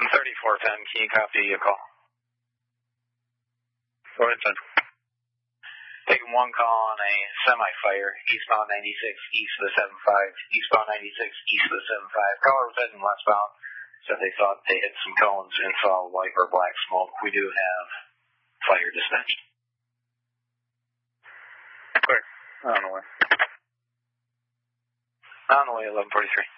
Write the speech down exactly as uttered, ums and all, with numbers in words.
thirty-four ten, can you copy a call? Go ahead, ten. Taking one call on a semi-fire, eastbound ninety-six, east of the seven five, eastbound ninety-six, east of the seven five. Caller was heading westbound, said they thought they hit some cones and saw white or black smoke. We do have fire dispatched. Clear. On the way. On the way, eleven forty-three.